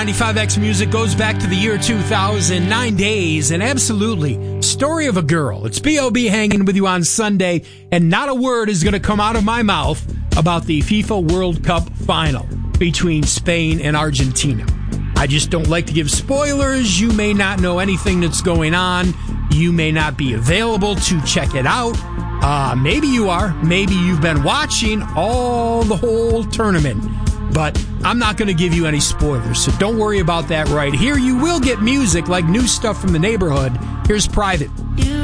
95X Music goes back to the year 2000, 9 days, and absolutely, story of a girl. It's B.O.B. hanging with you on Sunday, and not a word is going to come out of my mouth about the FIFA World Cup final between Spain and Argentina. I just don't like to give spoilers. You may not know anything that's going on. You may not be available to check it out. Maybe you are. Maybe you've been watching the whole tournament. But I'm not going to give you any spoilers, so don't worry about that right here. You will get music like new stuff from the neighborhood. Here's Private.